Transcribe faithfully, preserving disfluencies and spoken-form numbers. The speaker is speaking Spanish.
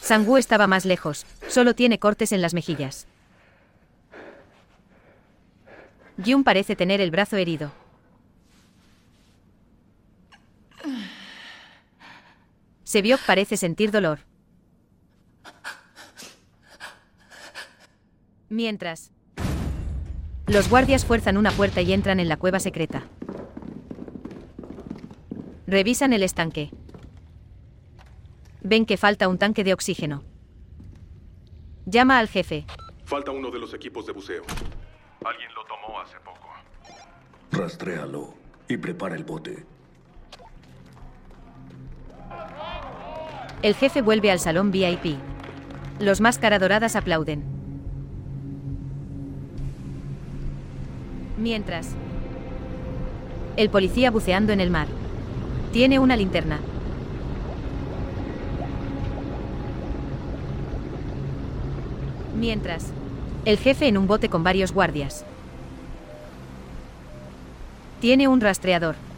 Sang-woo estaba más lejos, solo tiene cortes en las mejillas. Gyun parece tener el brazo herido. Sebyok parece sentir dolor. Mientras, los guardias fuerzan una puerta y entran en la cueva secreta. Revisan el estanque. Ven que falta un tanque de oxígeno. Llama al jefe. Falta uno de los equipos de buceo. Alguien lo tomó hace poco. Rastréalo y prepara el bote. El jefe vuelve al salón V I P. Los máscara doradas aplauden. Mientras, el policía buceando en el mar. Tiene una linterna. Mientras, el jefe en un bote con varios guardias. Tiene un rastreador.